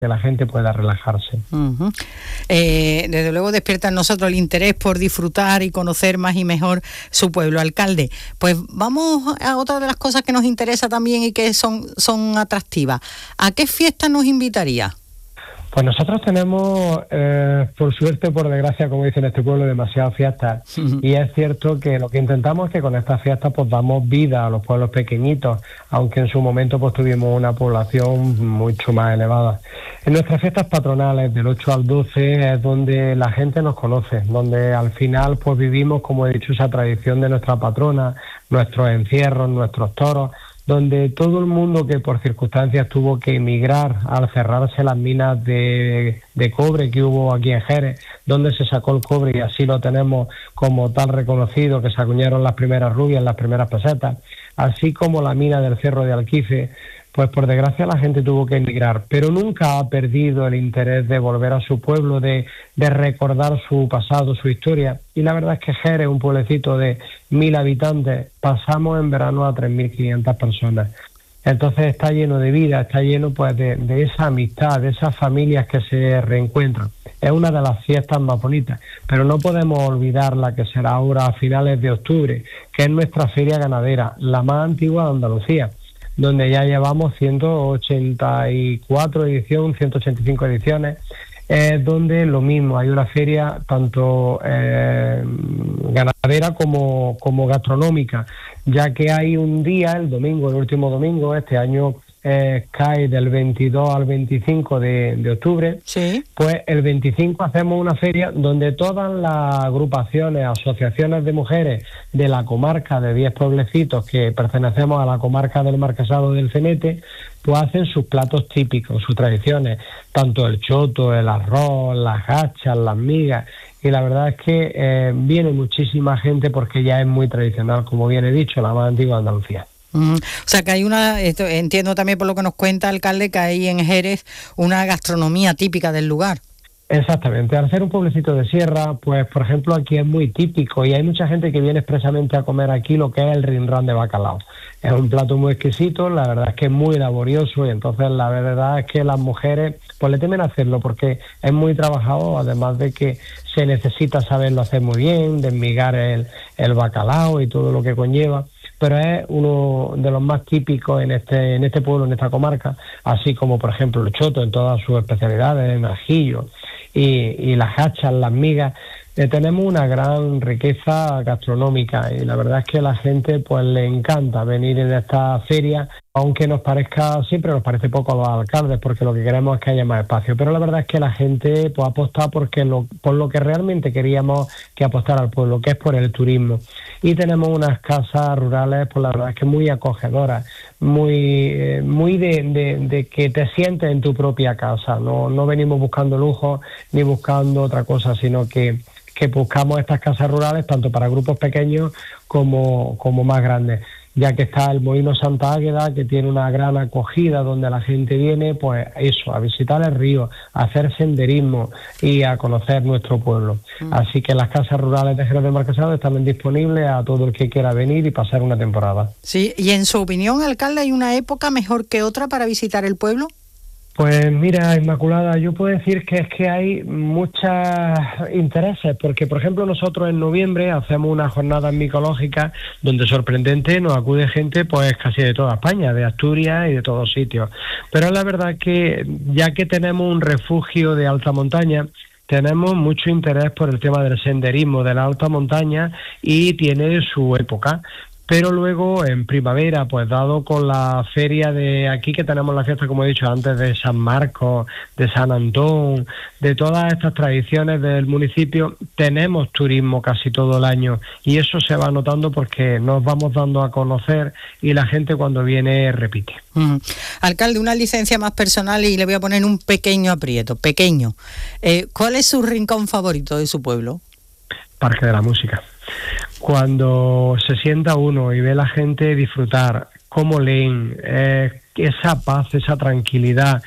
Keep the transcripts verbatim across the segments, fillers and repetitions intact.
que la gente pueda relajarse. Uh-huh. Eh, desde luego despierta en nosotros el interés por disfrutar y conocer más y mejor su pueblo. Alcalde, pues vamos a otra de las cosas que nos interesa también y que son, son atractivas. ¿A qué fiesta nos invitaría? Pues nosotros tenemos, eh, por suerte, por desgracia, como dicen en este pueblo, demasiadas fiestas. Uh-huh. Y es cierto que lo que intentamos es que con estas fiestas pues damos vida a los pueblos pequeñitos, aunque en su momento pues tuvimos una población mucho más elevada. En nuestras fiestas patronales, del ocho al doce, es donde la gente nos conoce, donde al final pues vivimos, como he dicho, esa tradición de nuestra patrona, nuestros encierros, nuestros toros, donde todo el mundo que por circunstancias tuvo que emigrar al cerrarse las minas de, de cobre que hubo aquí en Jerez, donde se sacó el cobre y así lo tenemos como tal reconocido, que se acuñaron las primeras rubias, las primeras pesetas, así como la mina del Cerro de Alquife, pues por desgracia la gente tuvo que emigrar, pero nunca ha perdido el interés de volver a su pueblo, de, de recordar su pasado, su historia. Y la verdad es que Jerez, un pueblecito de mil habitantes, pasamos en verano a tres mil quinientas personas. Entonces está lleno de vida, está lleno pues de, de esa amistad, de esas familias que se reencuentran. Es una de las fiestas más bonitas, pero no podemos olvidar la que será ahora a finales de octubre, que es nuestra feria ganadera, la más antigua de Andalucía, donde ya llevamos ciento ochenta y cuatro ediciones, ciento ochenta y cinco ediciones, eh, donde lo mismo, hay una feria tanto eh, ganadera como, como gastronómica, ya que hay un día, el domingo, el último domingo, este año eh, cae del veintidós al veinticinco de, de octubre, sí. Pues el veinticinco hacemos una feria donde todas las agrupaciones, asociaciones de mujeres de la comarca de diez pueblecitos que pertenecemos a la comarca del Marquesado del Cenete, pues hacen sus platos típicos, sus tradiciones, tanto el choto, el arroz, las gachas, las migas, y la verdad es que eh, viene muchísima gente porque ya es muy tradicional, como bien he dicho, la más antigua de Andalucía. Mm, o sea que hay una, esto, entiendo también por lo que nos cuenta, alcalde, que hay en Jerez una gastronomía típica del lugar. Exactamente, al ser un pueblecito de sierra, pues por ejemplo aquí es muy típico y hay mucha gente que viene expresamente a comer aquí lo que es el rinrán de bacalao. Es un plato muy exquisito, la verdad es que es muy laborioso y entonces la verdad es que las mujeres pues le temen hacerlo porque es muy trabajado, además de que se necesita saberlo hacer muy bien, desmigar el, el bacalao y todo lo que conlleva, pero es uno de los más típicos en este en este pueblo, en esta comarca, así como por ejemplo el choto en todas sus especialidades, en ajillo y, y las hachas, las migas. Eh, tenemos una gran riqueza gastronómica y la verdad es que a la gente pues le encanta venir en esta feria, aunque nos parezca, siempre nos parece poco a los alcaldes porque lo que queremos es que haya más espacio, pero la verdad es que la gente pues apuesta porque lo, por lo que realmente queríamos que apostara al pueblo, que es por el turismo. Y tenemos unas casas rurales, pues la verdad es que muy acogedoras, muy eh, muy de, de, de que te sientes en tu propia casa, no, no venimos buscando lujo ni buscando otra cosa, sino que que buscamos estas casas rurales tanto para grupos pequeños como, como más grandes, ya que está el Molino Santa Águeda, que tiene una gran acogida donde la gente viene, pues eso, a visitar el río, a hacer senderismo y a conocer nuestro pueblo. Mm. Así que las casas rurales de Jerez del Marquesado están disponibles a todo el que quiera venir y pasar una temporada. Sí, y en su opinión, alcalde, ¿hay una época mejor que otra para visitar el pueblo? Pues mira, Inmaculada, yo puedo decir que es que hay muchos intereses, porque por ejemplo nosotros en noviembre hacemos una jornada micológica donde sorprendente nos acude gente pues casi de toda España, de Asturias y de todos sitios. Pero es la verdad que ya que tenemos un refugio de alta montaña, tenemos mucho interés por el tema del senderismo de la alta montaña y tiene su época. Pero luego en primavera, pues dado con la feria de aquí que tenemos la fiesta, como he dicho antes, de San Marcos, de San Antón, de todas estas tradiciones del municipio, tenemos turismo casi todo el año y eso se va notando porque nos vamos dando a conocer y la gente cuando viene repite. Mm. Alcalde, una licencia más personal y le voy a poner un pequeño aprieto, pequeño. Eh, ¿Cuál es su rincón favorito de su pueblo? Parque de la Música. Cuando se sienta uno y ve a la gente disfrutar, cómo leen, eh, esa paz, esa tranquilidad,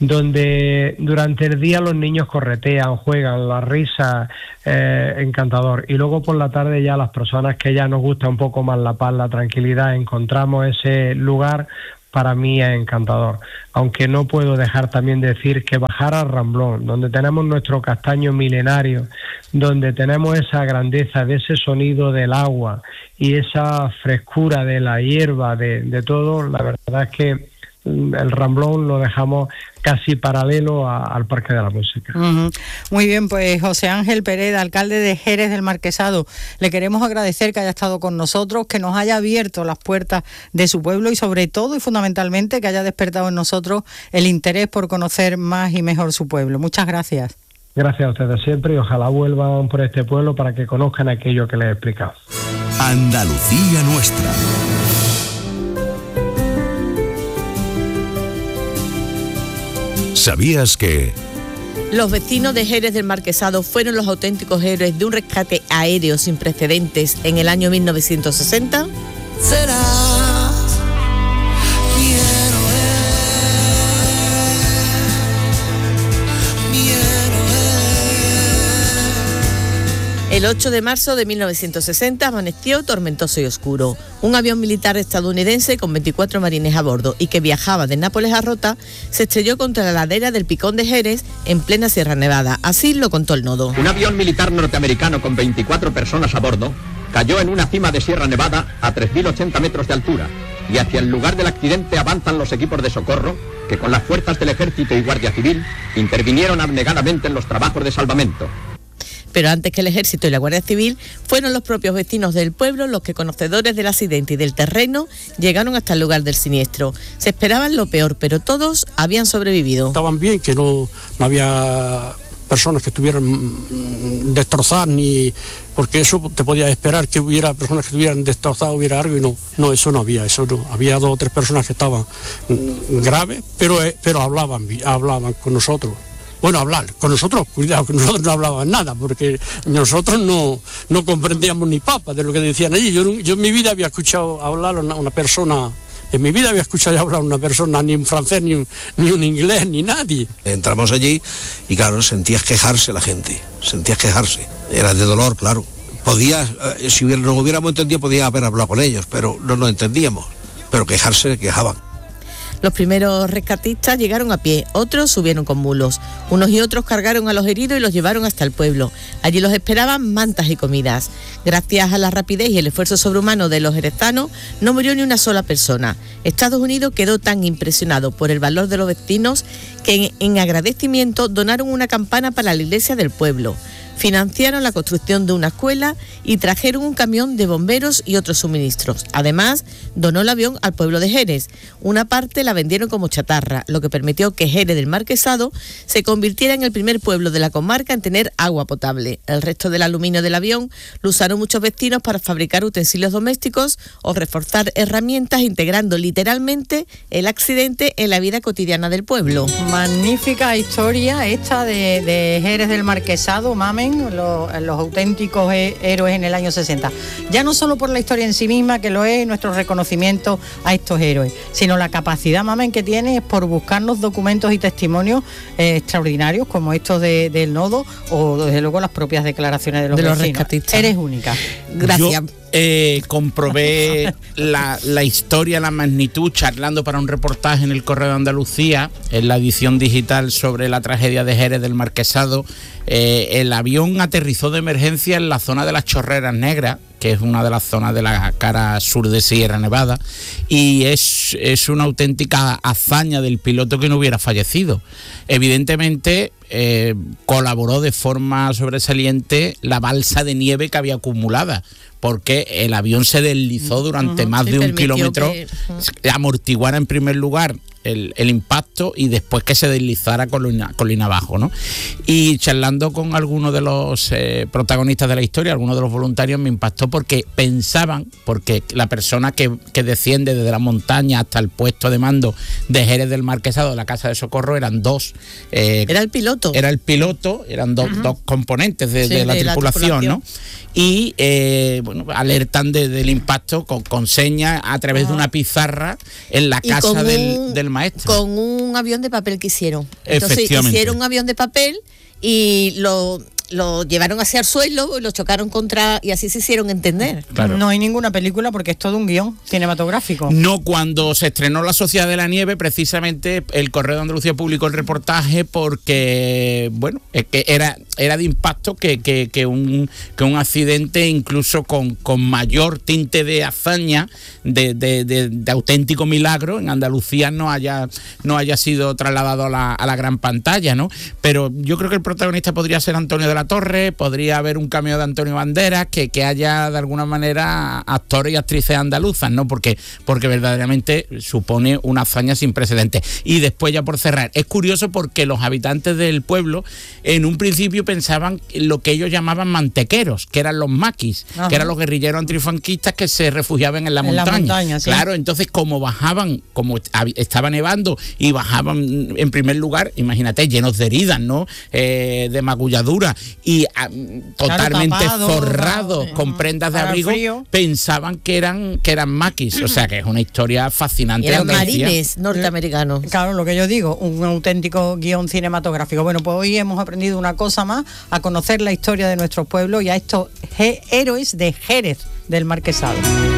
donde durante el día los niños corretean, juegan, la risa, eh, encantador. Y luego por la tarde ya las personas que ya nos gusta un poco más la paz, la tranquilidad, encontramos ese lugar para mí es encantador. Aunque no puedo dejar también decir que bajar al Ramblón, donde tenemos nuestro castaño milenario, donde tenemos esa grandeza de ese sonido del agua y esa frescura de la hierba, de, de todo, la verdad es que el Ramblón lo dejamos casi paralelo a, al Parque de la Música. Uh-huh. Muy bien, pues José Ángel Pereda, alcalde de Jerez del Marquesado, le queremos agradecer que haya estado con nosotros, que nos haya abierto las puertas de su pueblo y sobre todo y fundamentalmente que haya despertado en nosotros el interés por conocer más y mejor su pueblo. Muchas gracias. Gracias a ustedes siempre y ojalá vuelvan por este pueblo para que conozcan aquello que les he explicado. Andalucía nuestra. ¿Sabías que...? Los vecinos de Jerez del Marquesado fueron los auténticos héroes de un rescate aéreo sin precedentes en el año mil novecientos sesenta? Será mi héroe, mi héroe. El ocho de marzo de mil novecientos sesenta amaneció tormentoso y oscuro. Un avión militar estadounidense con veinticuatro marines a bordo y que viajaba de Nápoles a Rota se estrelló contra la ladera del Picón de Jerez en plena Sierra Nevada. Así lo contó El Nodo. Un avión militar norteamericano con veinticuatro personas a bordo cayó en una cima de Sierra Nevada a tres mil ochenta metros de altura y hacia el lugar del accidente avanzan los equipos de socorro que con las fuerzas del Ejército y Guardia Civil intervinieron abnegadamente en los trabajos de salvamento. Pero antes que el Ejército y la Guardia Civil, fueron los propios vecinos del pueblo los que, conocedores del accidente y del terreno, llegaron hasta el lugar del siniestro. Se esperaban lo peor, pero todos habían sobrevivido. Estaban bien, que no, no había personas que estuvieran destrozadas, ni porque eso te podías esperar que hubiera personas que estuvieran destrozadas, hubiera algo, y no, no, eso no había, eso no. Había dos o tres personas que estaban graves, pero, pero hablaban, hablaban con nosotros. Bueno, hablar, con nosotros, cuidado, que nosotros no hablaban nada, porque nosotros no, no comprendíamos ni papa de lo que decían allí. Yo, yo en mi vida había escuchado hablar a una, una persona, en mi vida había escuchado hablar a una persona, ni un francés, ni un, ni un inglés, ni nadie. Entramos allí y claro, sentías quejarse la gente, sentías quejarse, era de dolor, claro. Podías, eh, si hubiera, nos hubiéramos entendido, podías haber hablado con ellos, pero no nos entendíamos, pero quejarse, quejaban. Los primeros rescatistas llegaron a pie, otros subieron con mulos. Unos y otros cargaron a los heridos y los llevaron hasta el pueblo. Allí los esperaban mantas y comidas. Gracias a la rapidez y el esfuerzo sobrehumano de los jerezanos, no murió ni una sola persona. Estados Unidos quedó tan impresionado por el valor de los vecinos que en, en agradecimiento donaron una campana para la iglesia del pueblo. Financiaron la construcción de una escuela y trajeron un camión de bomberos y otros suministros. Además, donó el avión al pueblo de Jerez. Una parte la vendieron como chatarra, lo que permitió que Jerez del Marquesado se convirtiera en el primer pueblo de la comarca en tener agua potable. El resto del aluminio del avión lo usaron muchos vecinos para fabricar utensilios domésticos o reforzar herramientas, integrando literalmente el accidente en la vida cotidiana del pueblo. Magnífica historia esta de, de Jerez del Marquesado, Mamen. Los, los auténticos héroes en el año sesenta. Ya no solo por la historia en sí misma, que lo es, nuestro reconocimiento a estos héroes, sino la capacidad, Mamen, que tiene es por buscarnos documentos y testimonios eh, extraordinarios como estos de, del Nodo o desde luego las propias declaraciones de los, de los vecinos. rescatistas. Eres única. Gracias. Yo, eh, comprobé la, la historia, la magnitud, charlando para un reportaje en el Correo de Andalucía, en la edición digital sobre la tragedia de Jerez del Marquesado. Eh, el avión aterrizó de emergencia en la zona de las Chorreras Negras, que es una de las zonas de la cara sur de Sierra Nevada, y es, es una auténtica hazaña del piloto que no hubiera fallecido. Evidentemente eh, colaboró de forma sobresaliente la balsa de nieve que había acumulada, porque el avión se deslizó durante uh-huh, más de un kilómetro, que... uh-huh. amortiguara en primer lugar el, el impacto y después que se deslizara colina, colina abajo, ¿no? Y charlando con algunos de los eh, protagonistas de la historia, algunos de los voluntarios, me impactó porque pensaban, porque la persona que, que desciende desde la montaña hasta el puesto de mando de Jerez del Marquesado, de la Casa de Socorro, eran dos. Eh, era el piloto. Era el piloto, eran dos, uh-huh. dos componentes de, sí, de, la, de tripulación, la tripulación, ¿no? Y eh, bueno, alertan de, del impacto con, con señas a través uh-huh. de una pizarra en la casa un, del, del maestro. Con un avión de papel que hicieron. Entonces hicieron un avión de papel y lo... lo llevaron hacia el suelo y lo chocaron contra, y así se hicieron entender. Claro. No hay ninguna película porque es todo un guión cinematográfico. No, cuando se estrenó La Sociedad de la Nieve, precisamente el Correo de Andalucía publicó el reportaje porque, bueno, es que era, era de impacto que, que, que, un, que un accidente incluso con, con mayor tinte de hazaña, de, de, de, de auténtico milagro, en Andalucía no haya, no haya sido trasladado a la, a la gran pantalla, ¿no? Pero yo creo que el protagonista podría ser Antonio de la Torre, podría haber un cameo de Antonio Banderas, que, que haya de alguna manera actores y actrices andaluzas, ¿no? Porque, porque verdaderamente supone una hazaña sin precedentes. Y después, ya por cerrar, es curioso porque los habitantes del pueblo en un principio pensaban lo que ellos llamaban mantequeros, que eran los maquis, Ajá. que eran los guerrilleros antifranquistas que se refugiaban en la en montaña. La montaña sí. Claro, entonces como bajaban, como estaba nevando y bajaban en primer lugar, imagínate, llenos de heridas, ¿no? Eh, de magulladura y a, totalmente claro, tapado, forrados claro, con prendas de abrigo, frío. pensaban que eran que eran maquis, o sea que es una historia fascinante. Y eran marines norteamericanos. Claro, lo que yo digo, un auténtico guión cinematográfico. Bueno, pues hoy hemos aprendido una cosa más, a conocer la historia de nuestros pueblos y a estos he- héroes de Jerez del Marquesado.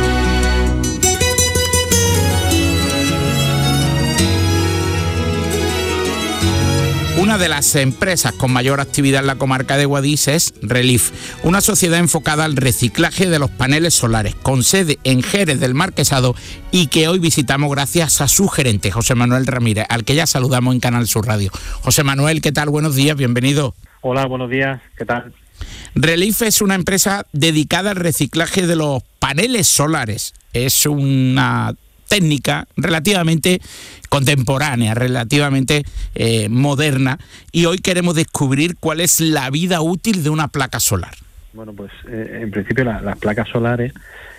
Una de las empresas con mayor actividad en la comarca de Guadix es Relief, una sociedad enfocada al reciclaje de los paneles solares, con sede en Jerez del Marquesado y que hoy visitamos gracias a su gerente, José Manuel Ramírez, al que ya saludamos en Canal Sur Radio. José Manuel, ¿qué tal? Buenos días, bienvenido. Hola, buenos días, ¿qué tal? Relief es una empresa dedicada al reciclaje de los paneles solares. Es una técnica relativamente contemporánea, relativamente eh, moderna, y hoy queremos descubrir cuál es la vida útil de una placa solar. Bueno, pues eh, en principio la, las placas solares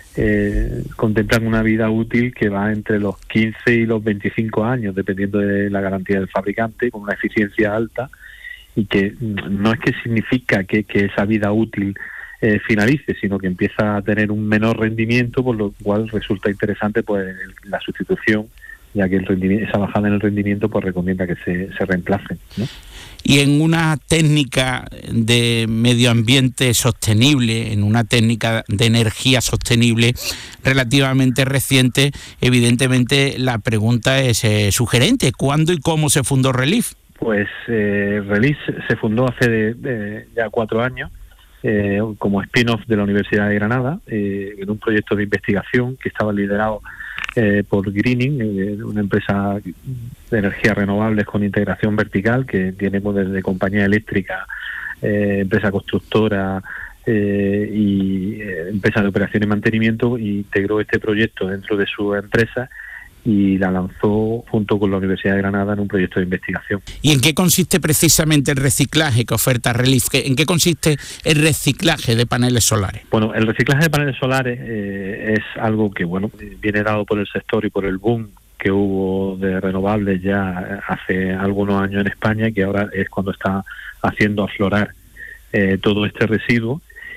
eh, contemplan una vida útil que va entre los quince y los veinticinco años, dependiendo de la garantía del fabricante, con una eficiencia alta, y que no es que significa que, que esa vida útil Eh, finalice, sino que empieza a tener un menor rendimiento, por lo cual resulta interesante pues la sustitución, ya que el rendimiento, esa bajada en el rendimiento pues recomienda que se, se reemplacen, ¿no? Y en una técnica de medio ambiente sostenible, en una técnica de energía sostenible relativamente reciente, evidentemente la pregunta es eh, sugerente. ¿Cuándo y cómo se fundó Relief? Pues eh, Relief se fundó hace de, de ya cuatro años, Eh, como spin-off de la Universidad de Granada, eh, en un proyecto de investigación que estaba liderado eh, por Greening, eh, una empresa de energías renovables con integración vertical que tenemos desde compañía eléctrica, eh, empresa constructora eh, y eh, empresa de operación y mantenimiento, y integró este proyecto dentro de su empresa y la lanzó junto con la Universidad de Granada en un proyecto de investigación. ¿Y en qué consiste precisamente el reciclaje que oferta Relief? ¿En qué consiste el reciclaje de paneles solares? Bueno, el reciclaje de paneles solares eh, es algo que bueno viene dado por el sector y por el boom que hubo de renovables ya hace algunos años en España, que ahora es cuando está haciendo aflorar eh, todo este residuo.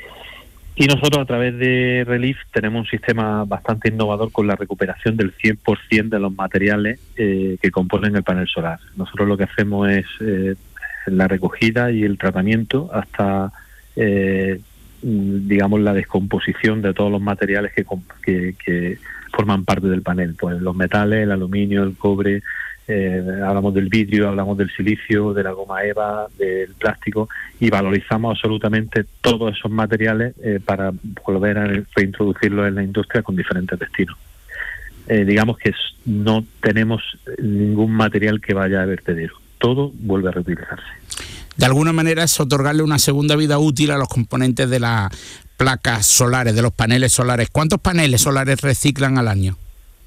Y nosotros a través de Relief tenemos un sistema bastante innovador con la recuperación del cien por ciento de los materiales eh, que componen el panel solar. Nosotros lo que hacemos es eh, la recogida y el tratamiento hasta, eh, digamos, la descomposición de todos los materiales que, que, que forman parte del panel. Pues los metales, el aluminio, el cobre, eh, hablamos del vidrio, hablamos del silicio, de la goma eva, del plástico, y valorizamos absolutamente todos esos materiales eh, para volver a reintroducirlos en la industria con diferentes destinos. Eh, digamos que no tenemos ningún material que vaya a vertedero, todo vuelve a reutilizarse. De alguna manera es otorgarle una segunda vida útil a los componentes de las placas solares, de los paneles solares. ¿Cuántos paneles solares reciclan al año?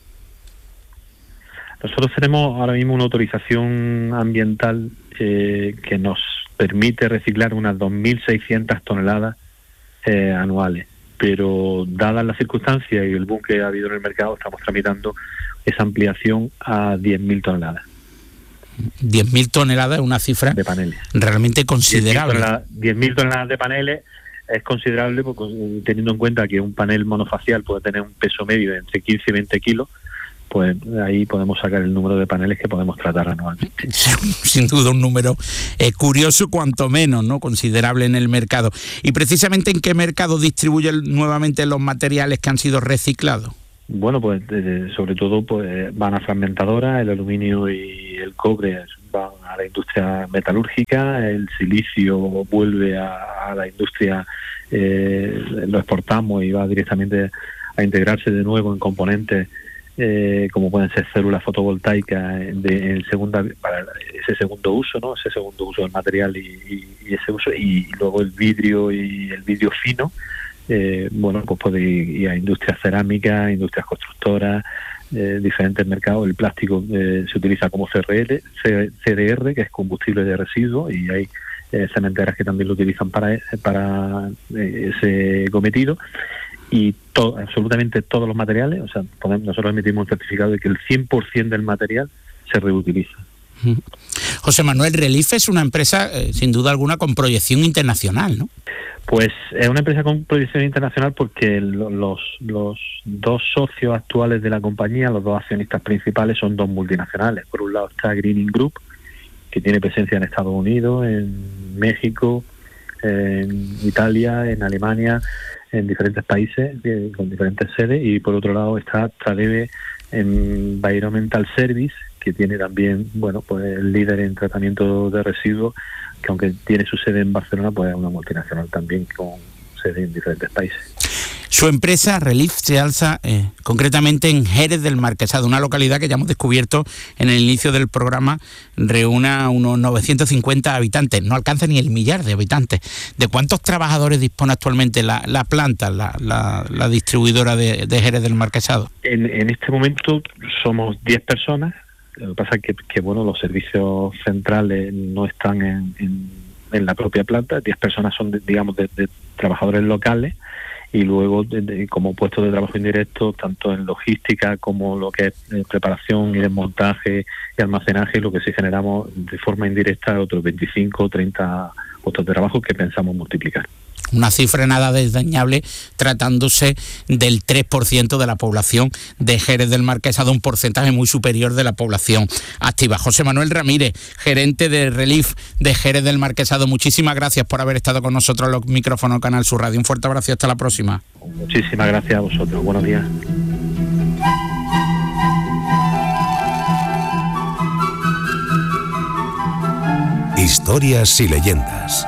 Nosotros tenemos ahora mismo una autorización ambiental eh, que nos permite reciclar unas dos mil seiscientas toneladas eh, anuales, pero dadas las circunstancias y el boom que ha habido en el mercado, estamos tramitando esa ampliación a diez mil toneladas. diez mil toneladas es una cifra de paneles realmente considerable. diez mil toneladas de paneles es considerable porque, teniendo en cuenta que un panel monofacial puede tener un peso medio de entre quince y veinte kilos, pues ahí podemos sacar el número de paneles que podemos tratar anualmente. Sin duda un número eh, curioso, cuanto menos, ¿no? Considerable en el mercado. Y precisamente, ¿en qué mercado distribuyen nuevamente los materiales que han sido reciclados? Bueno, pues eh, sobre todo pues van a fragmentadoras, el aluminio y el cobre van a la industria metalúrgica, el silicio vuelve a, a la industria, eh, lo exportamos y va directamente a integrarse de nuevo en componentes eh, como pueden ser células fotovoltaicas de en segunda para ese segundo uso, ¿no? Ese segundo uso del material y, y, y ese uso y, y luego el vidrio y el vidrio fino, eh, bueno, pues puede ir a industrias cerámicas, industrias constructoras, eh, diferentes mercados. El plástico eh, se utiliza como C R L, C D R, que es combustible de residuos, y hay eh, cementeras que también lo utilizan para para eh, ese cometido. Y to, absolutamente todos los materiales, o sea, podemos, nosotros emitimos un certificado de que el cien por ciento del material se reutiliza. José Manuel, Relief es una empresa, eh, sin duda alguna, con proyección internacional, ¿no? Pues es una empresa con proyección internacional porque los, los dos socios actuales de la compañía, los dos accionistas principales, son dos multinacionales. Por un lado está Greening Group, que tiene presencia en Estados Unidos, en México, en Italia, en Alemania, en diferentes países, eh, con diferentes sedes, y por otro lado está Tradeve Environmental Service, que tiene también, bueno, pues el líder en tratamiento de residuos, que aunque tiene su sede en Barcelona, pues es una multinacional también con sede en diferentes países. Su empresa, Relief, se alza eh, concretamente en Jerez del Marquesado, una localidad que ya hemos descubierto en el inicio del programa, reúne a unos novecientos cincuenta habitantes, no alcanza ni el millar de habitantes. ¿De cuántos trabajadores dispone actualmente la, la planta, la, la, la distribuidora de, de Jerez del Marquesado? En, en este momento somos diez personas. Lo que pasa es que, que bueno, los servicios centrales no están en, en, en la propia planta. diez personas son, de, digamos, de, de trabajadores locales, y luego de, de, como puestos de trabajo indirecto, tanto en logística como lo que es eh, preparación y desmontaje y almacenaje, lo que sí generamos de forma indirecta otros veinticinco o treinta puestos de trabajo que pensamos multiplicar. Una cifra nada desdeñable, tratándose del tres por ciento de la población de Jerez del Marquesado, un porcentaje muy superior de la población activa. José Manuel Ramírez, gerente de Relief de Jerez del Marquesado, muchísimas gracias por haber estado con nosotros en los micrófonos de Canal Sur Radio. Un fuerte abrazo y hasta la próxima. Muchísimas gracias a vosotros. Buenos días. Historias y leyendas.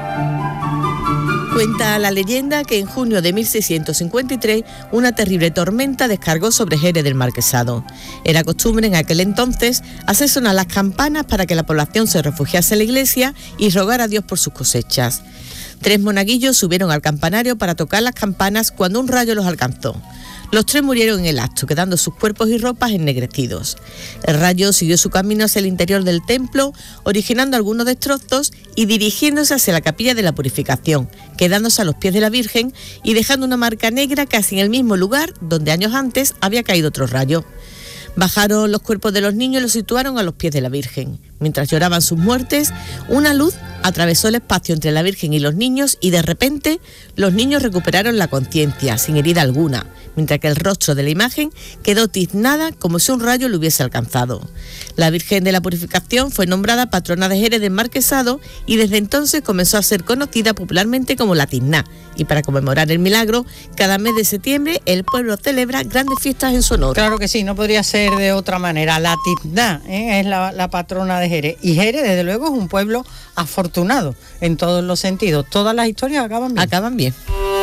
Cuenta la leyenda que en junio de mil seiscientos cincuenta y tres una terrible tormenta descargó sobre Jerez del Marquesado. Era costumbre en aquel entonces hacer sonar las campanas para que la población se refugiase en la iglesia y rogar a Dios por sus cosechas. Tres monaguillos subieron al campanario para tocar las campanas cuando un rayo los alcanzó. Los tres murieron en el acto, quedando sus cuerpos y ropas ennegrecidos. El rayo siguió su camino hacia el interior del templo, originando algunos destrozos y dirigiéndose hacia la capilla de la Purificación, quedándose a los pies de la Virgen y dejando una marca negra casi en el mismo lugar donde años antes había caído otro rayo. Bajaron los cuerpos de los niños y los situaron a los pies de la Virgen. Mientras lloraban sus muertes, una luz atravesó el espacio entre la Virgen y los niños y de repente los niños recuperaron la conciencia, sin herida alguna, mientras que el rostro de la imagen quedó tiznada como si un rayo lo hubiese alcanzado. La Virgen de la Purificación fue nombrada patrona de Jerez del Marquesado y desde entonces comenzó a ser conocida popularmente como la Tizná. Y para conmemorar el milagro, cada mes de septiembre el pueblo celebra grandes fiestas en su honor. Claro que sí, no podría ser de otra manera. La Tizná, ¿eh? es la, la patrona de Jerez. Y Jerez, desde luego, es un pueblo afortunado en todos los sentidos. Todas las historias acaban bien. Acaban bien.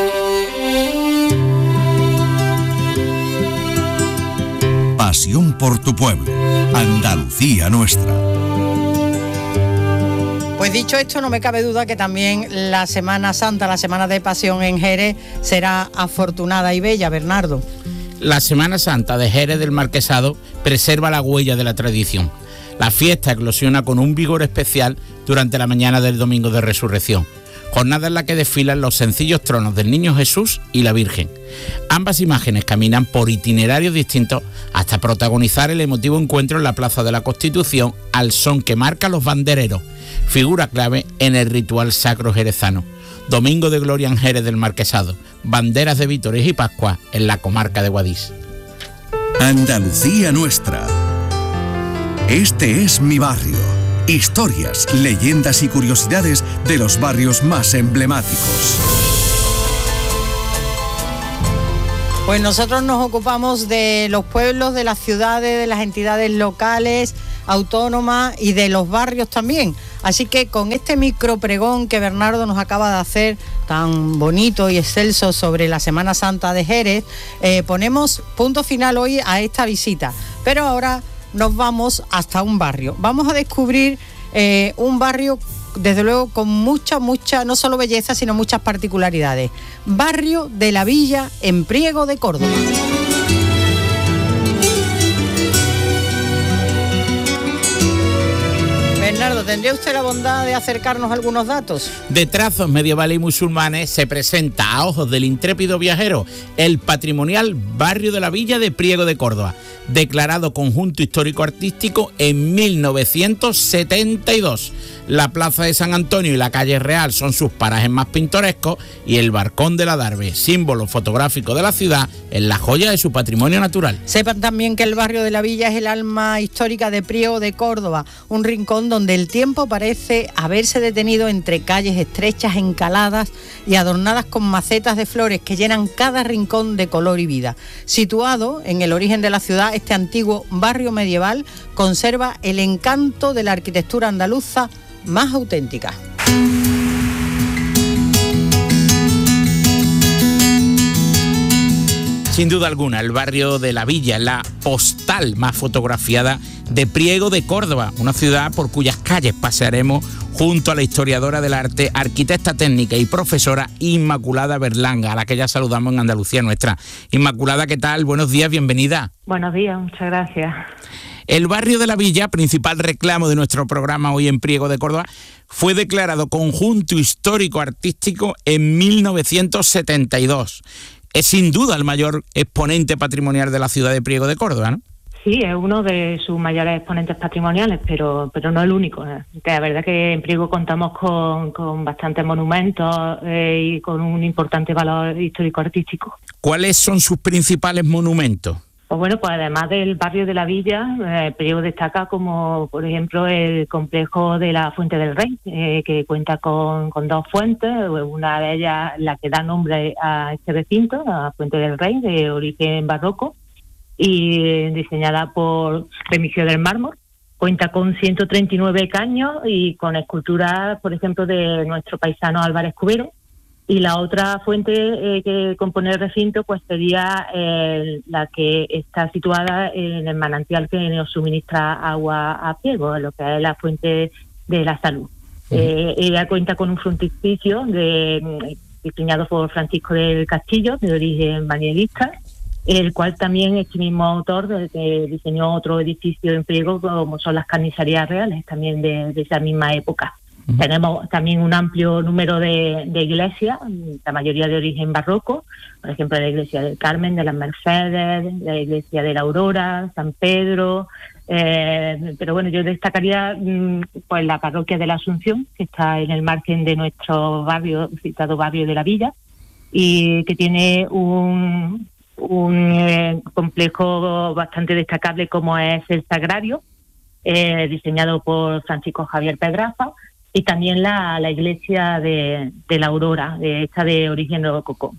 Pasión por tu pueblo. Andalucía nuestra. Pues dicho esto, no me cabe duda que también la Semana Santa, la Semana de Pasión en Jerez, será afortunada y bella, Bernardo. La Semana Santa de Jerez del Marquesado preserva la huella de la tradición. La fiesta eclosiona con un vigor especial durante la mañana del Domingo de Resurrección, jornada en la que desfilan los sencillos tronos del Niño Jesús y la Virgen. Ambas imágenes caminan por itinerarios distintos hasta protagonizar el emotivo encuentro en la Plaza de la Constitución al son que marca los bandereros, figura clave en el ritual sacro jerezano. Domingo de Gloria en Jerez del Marquesado, banderas de Vítores y Pascua en la comarca de Guadix. Andalucía Nuestra. Este es mi barrio. Historias, leyendas y curiosidades de los barrios más emblemáticos. Pues nosotros nos ocupamos de los pueblos, de las ciudades, de las entidades locales, autónomas y de los barrios también. Así que con este micropregón que Bernardo nos acaba de hacer, tan bonito y excelso, sobre la Semana Santa de Jerez, eh, ponemos punto final hoy a esta visita. Pero ahora nos vamos hasta un barrio. Vamos a descubrir eh, un barrio, desde luego, con mucha, mucha, no solo belleza, sino muchas particularidades. Barrio de la Villa, en Priego de Córdoba. Bernardo, ¿tendría usted la bondad de acercarnos algunos datos? De trazos medievales y musulmanes se presenta a ojos del intrépido viajero el patrimonial Barrio de la Villa de Priego de Córdoba, declarado conjunto histórico-artístico en mil novecientos setenta y dos. La Plaza de San Antonio y la Calle Real son sus parajes más pintorescos y el Balcón de la Darbe, símbolo fotográfico de la ciudad, es la joya de su patrimonio natural. Sepan también que el Barrio de la Villa es el alma histórica de Priego de Córdoba, un rincón donde el tiempo parece haberse detenido entre calles estrechas, encaladas y adornadas con macetas de flores que llenan cada rincón de color y vida. Situado en el origen de la ciudad, este antiguo barrio medieval conserva el encanto de la arquitectura andaluza más auténtica. Sin duda alguna, el Barrio de la Villa es la postal más fotografiada de Priego de Córdoba, una ciudad por cuyas calles pasearemos junto a la historiadora del arte, arquitecta técnica y profesora Inmaculada Berlanga, a la que ya saludamos en Andalucía Nuestra. Inmaculada, ¿qué tal? Buenos días, bienvenida. Buenos días, muchas gracias. El Barrio de la Villa, principal reclamo de nuestro programa hoy en Priego de Córdoba, fue declarado conjunto histórico-artístico en mil novecientos setenta y dos. Es sin duda el mayor exponente patrimonial de la ciudad de Priego de Córdoba, ¿no? Sí, es uno de sus mayores exponentes patrimoniales, pero pero no el único. ¿eh? Que la verdad que en Priego contamos con, con bastantes monumentos eh, y con un importante valor histórico-artístico. ¿Cuáles son sus principales monumentos? Pues bueno, pues además del Barrio de la Villa, eh, Priego destaca como, por ejemplo, el complejo de la Fuente del Rey, eh, que cuenta con, con dos fuentes, una de ellas la que da nombre a este recinto, la Fuente del Rey, de origen barroco, y diseñada por Remigio del Mármol. Cuenta con ciento treinta y nueve caños y con esculturas, por ejemplo, de nuestro paisano Álvarez Cubero. Y la otra fuente eh, que compone el recinto pues sería eh, la que está situada en el manantial que nos suministra agua a Priego, lo que es la Fuente de la Salud. Uh-huh. Eh, ella cuenta con un frontispicio de, diseñado por Francisco del Castillo, de origen manierista, el cual también este mismo autor de, de, diseñó otro edificio en Priego, como son las carnicerías reales, también de, de esa misma época. Tenemos también un amplio número de, de iglesias, la mayoría de origen barroco, por ejemplo la iglesia del Carmen, de las Mercedes, la iglesia de la Aurora, San Pedro, eh, pero bueno, yo destacaría pues la parroquia de la Asunción, que está en el margen de nuestro barrio, citado Barrio de la Villa, y que tiene un, un eh, complejo bastante destacable como es el Sagrario, eh, diseñado por Francisco Javier Pedraza, y también la, la iglesia de, de la Aurora, de, esta de origen rococó.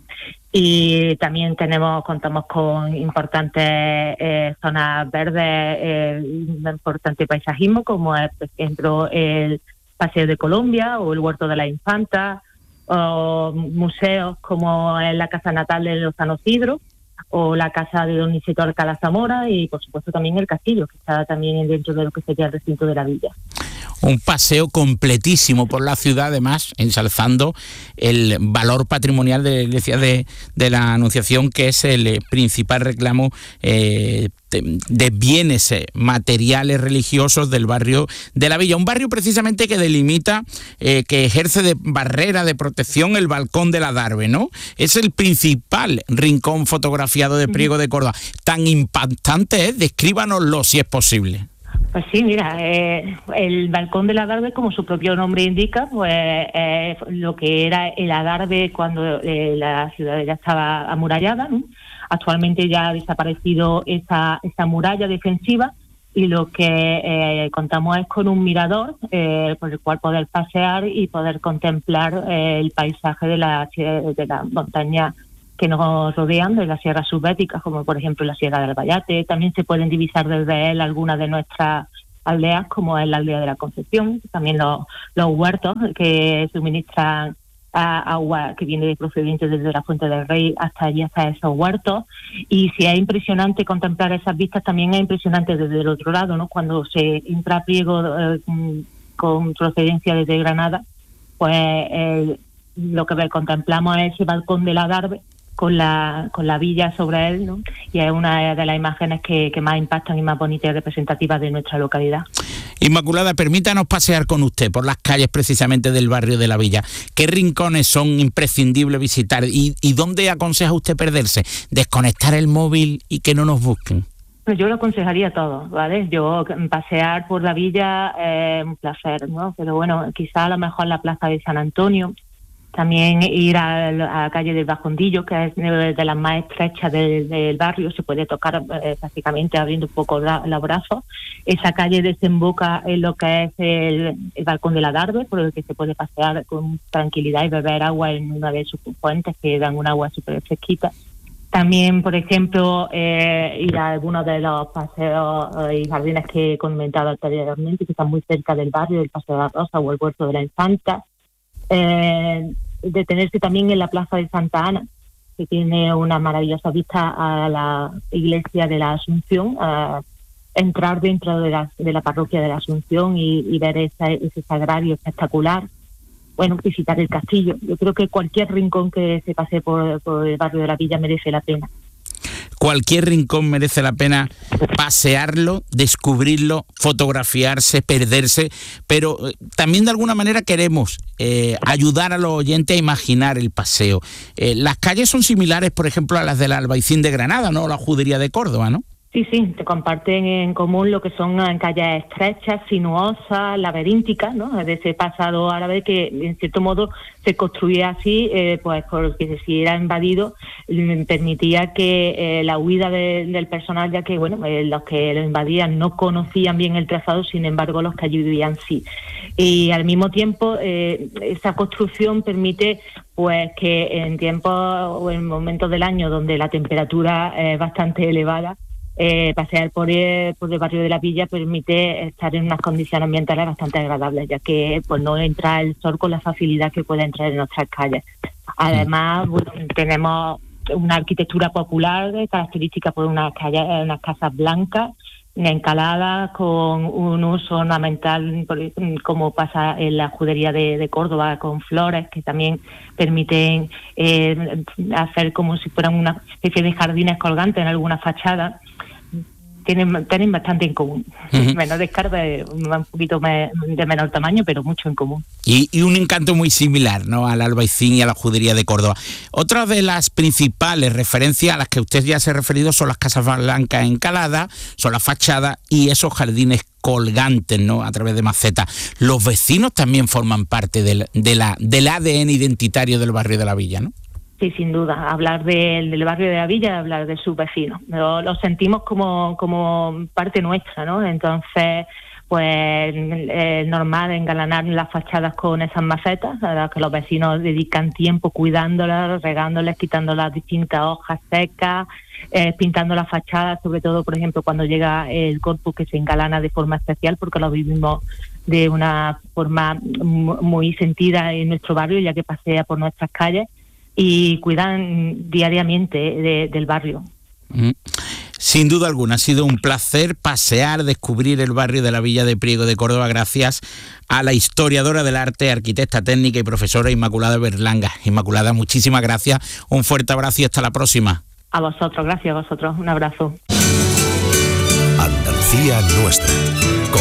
Y también tenemos contamos con importantes eh, zonas verdes, eh, un importante paisajismo, como es, por ejemplo, el Paseo de Colombia o el Huerto de la Infanta, o museos como es la Casa Natal de Lozano Cidro, o la casa de don Isidro Alcalá Zamora, y por supuesto también el castillo, que está también dentro de lo que sería el recinto de la villa. Un paseo completísimo por la ciudad, además, ensalzando el valor patrimonial de la iglesia de, de la Anunciación, que es el principal reclamo eh, de, de bienes eh, materiales religiosos del barrio de la Villa. Un barrio precisamente que delimita, eh, que ejerce de barrera de protección el Balcón de la Darbe, ¿no? Es el principal rincón fotografiado de Priego de Córdoba. Tan impactante es, descríbanoslo si es posible. Pues sí, mira, eh, el Balcón del Adarve, como su propio nombre indica, pues eh, lo que era el Adarve cuando eh, la ciudad ya estaba amurallada, ¿no? Actualmente ya ha desaparecido esa, esa muralla defensiva y lo que eh, contamos es con un mirador eh, por el cual poder pasear y poder contemplar eh, el paisaje de la, de la montaña que nos rodean, de las sierras subbéticas, como por ejemplo la Sierra del Vallate. También se pueden divisar desde él algunas de nuestras aldeas, como es la aldea de la Concepción, también los, los huertos que suministran a agua que viene procedente desde la Fuente del Rey hasta allí, hasta esos huertos. Y si es impresionante contemplar esas vistas, también es impresionante desde el otro lado, ¿no? Cuando se entra a Priego eh, con procedencia desde Granada, pues eh, lo que contemplamos es ese balcón de la Darbe con la con la villa sobre él, ¿no? Y es una de las imágenes que, que más impactan y más bonitas y representativas de nuestra localidad. Inmaculada, permítanos pasear con usted por las calles precisamente del barrio de la Villa. ¿Qué rincones son imprescindibles visitar y, y dónde aconseja usted perderse? Desconectar el móvil y que no nos busquen. Pues yo lo aconsejaría todo, ¿vale? Yo pasear por la Villa es eh, un placer, ¿no? Pero bueno, quizá a lo mejor la plaza de San Antonio. También ir a, a la calle del Bajondillo, que es de las más estrechas del, del barrio, se puede tocar eh, prácticamente abriendo un poco la, los brazos. Esa calle desemboca en lo que es el, el balcón de la Darbe, por el que se puede pasear con tranquilidad y beber agua en una de sus fuentes que dan un agua súper fresquita. También, por ejemplo, eh, ir a algunos de los paseos eh, y jardines que he comentado anteriormente, que están muy cerca del barrio, el Paseo de la Rosa o el Huerto de la Infanta. Eh, detenerse también en la Plaza de Santa Ana, que tiene una maravillosa vista a la iglesia de la Asunción, a entrar dentro de la, de la parroquia de la Asunción y, y ver ese, ese sagrario espectacular. Bueno, visitar el castillo. Yo creo que cualquier rincón que se pase por, por el barrio de la Villa merece la pena. Cualquier rincón merece la pena pasearlo, descubrirlo, fotografiarse, perderse, pero también de alguna manera queremos eh, ayudar a los oyentes a imaginar el paseo. Eh, las calles son similares, por ejemplo, a las del Albaicín de Granada, ¿no? O la Judería de Córdoba, ¿no? Sí, sí, te comparten en común lo que son calles estrechas, sinuosas, laberínticas, ¿no? De ese pasado árabe que, en cierto modo, se construía así, eh, pues porque si era invadido, permitía que eh, la huida de, del personal, ya que, bueno, eh, los que lo invadían no conocían bien el trazado, sin embargo, los que allí vivían sí. Y al mismo tiempo, eh, esa construcción permite pues que en tiempos o en momentos del año donde la temperatura es bastante elevada, Eh, pasear por el, por el barrio de la Villa permite estar en unas condiciones ambientales bastante agradables, ya que pues no entra el sol con la facilidad que puede entrar en nuestras calles. Además, bueno, tenemos una arquitectura popular característica por unas calles, unas casas blancas, encaladas, con un uso ornamental, como pasa en la Judería de, de Córdoba, con flores que también permiten eh, hacer como si fueran una especie de jardines colgantes en alguna fachada. Tienen, tienen bastante en común. Uh-huh. Menos descarga, un poquito me, de menor tamaño, pero mucho en común. Y, y un encanto muy similar, ¿no?, al Albaicín y a la Judería de Córdoba. Otra de las principales referencias a las que usted ya se ha referido son las casas blancas encaladas, son las fachadas y esos jardines colgantes, ¿no?, a través de macetas. Los vecinos también forman parte del, de la, del A D N identitario del barrio de la Villa, ¿no? Sí, sin duda. Hablar del, del barrio de la Villa, hablar de sus vecinos. Lo, lo sentimos como, como parte nuestra, ¿no? Entonces, pues es normal engalanar las fachadas con esas macetas, a las que los vecinos dedican tiempo cuidándolas, regándolas, quitando las distintas hojas secas, eh, pintando las fachadas, sobre todo, por ejemplo, cuando llega el corpus, que se engalana de forma especial, porque lo vivimos de una forma muy sentida en nuestro barrio, ya que pasea por nuestras calles, y cuidan diariamente de, del barrio. Sin duda alguna, ha sido un placer pasear, descubrir el barrio de la Villa de Priego de Córdoba, gracias a la historiadora del arte, arquitecta técnica y profesora Inmaculada Berlanga. Inmaculada, muchísimas gracias, un fuerte abrazo y hasta la próxima. A vosotros, gracias a vosotros, un abrazo. Andalucía nuestra.